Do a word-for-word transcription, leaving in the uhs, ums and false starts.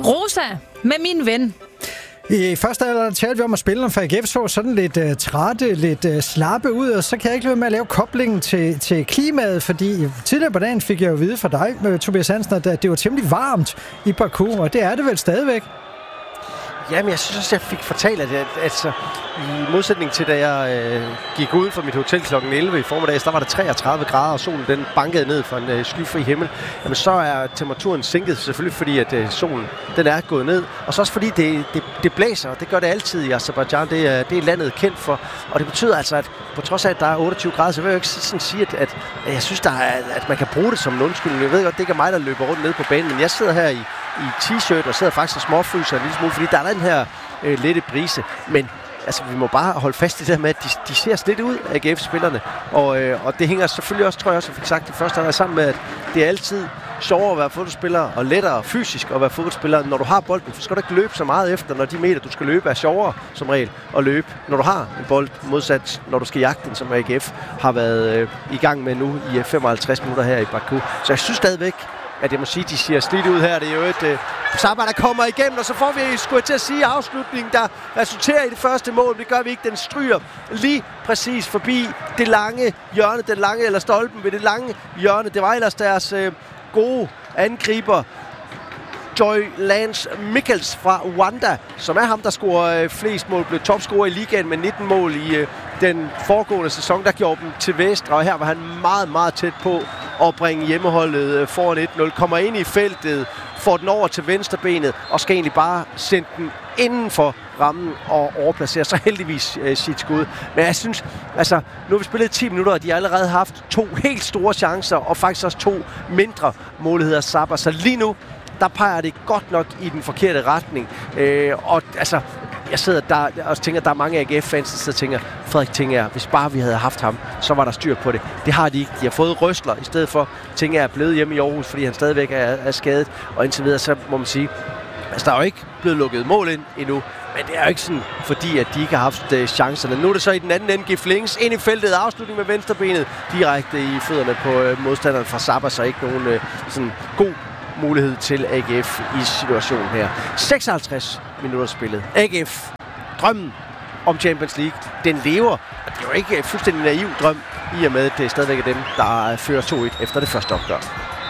Rosa med min ven. I første alder talte vi om at spille, for A G F så sådan lidt uh, trætte, lidt uh, slappe ud, og så kan jeg ikke lade være med at lave koblingen til, til klimaet, fordi tidligere på dagen fik jeg jo at vide fra dig, Tobias Hansen, at det var temmelig varmt i Baku, og det er det vel stadigvæk? Jamen, jeg synes også, jeg fik fortalt, at jeg, altså, i modsætning til, da jeg øh, gik ud fra mit hotel klokken elleve i formiddag, der var der treogtredive grader, og solen den bankede ned fra en øh, skyfri himmel. Jamen, så er temperaturen sænket selvfølgelig, fordi at øh, solen den er gået ned. Og så også fordi det, det, det blæser, og det gør det altid i Aserbajdsjan. Det er, det er landet kendt for. Og det betyder altså, at på trods af, at der er otteogtyve grader, så vil jeg jo ikke sådan sige, at, at, at jeg synes, der er, at man kan bruge det som en undskyldning. Jeg ved godt, det ikke er mig, der løber rundt ned på banen, men jeg sidder her i i t-shirt og sidder faktisk og småfryser en lille smule, fordi der er den her øh, lette brise. Men altså, vi må bare holde fast i det der med, at de, de ser lidt ud af A G F-spillerne. Og, øh, og det hænger selvfølgelig også, tror jeg også, jeg fik sagt det første, der er sammen med, at det er altid sjovere at være fodboldspiller og lettere fysisk at være fodboldspiller. Når du har bolden, så skal du ikke løbe så meget efter, når de meter, du skal løbe, er sjovere som regel at løbe, når du har en bold, modsat når du skal jagte den, som A G F har været øh, i gang med nu i femoghalvtreds minutter her i Baku. Så jeg synes stadigvæk, at jeg må sige, at de siger slidt ud her. Det er jo et øh, Sabah, der kommer igennem, og så får vi, skulle jeg til at sige, afslutningen, der resulterer i det første mål. Det gør vi ikke. Den stryger lige præcis forbi det lange hjørne, den lange, eller stolpen ved det lange hjørne. Det var ellers deres øh, gode angriber, Joy Lance Mikkels fra Rwanda, som er ham, der scorer øh, flest mål, blev topscorer i ligaen med nitten mål i øh, den foregående sæson, der gjorde dem til Vestre, og her var han meget, meget tæt på at bringe hjemmeholdet øh, foran et nul, kommer ind i feltet, får den over til venstrebenet, og skal egentlig bare sende den inden for rammen og overplacere så heldigvis øh, sit skud. Men jeg synes, altså, nu har vi spillet ti minutter, og de har allerede haft to helt store chancer, og faktisk også to mindre muligheder Sabah. Så lige nu, der peger det godt nok i den forkerte retning. Øh, og altså, jeg sidder der og tænker, at der er mange A G F-fans, der sidder og tænker, Frederik tænker, hvis bare vi havde haft ham, så var der styr på det. Det har de ikke. De har fået røsler i stedet for, tænker jeg, er blevet hjemme i Aarhus, fordi han stadigvæk er, er skadet. Og indtil videre, så må man sige, altså der er jo ikke blevet lukket mål ind endnu, men det er jo ikke sådan, fordi at de ikke har haft uh, chancerne. Nu er det så i den anden ende, Gif Links ind i feltet, afslutning med venstrebenet, direkte i fødderne på uh, modstanderen fra Sabah, så ikke nogen uh, sådan god mulighed til A G F i situationen her. seksoghalvtreds minutter spillet. A G F, drømmen om Champions League, den lever. Og det er jo ikke fuldstændig naiv drøm, i og med, at det er stadigvæk dem, der fører to et efter det første opgør.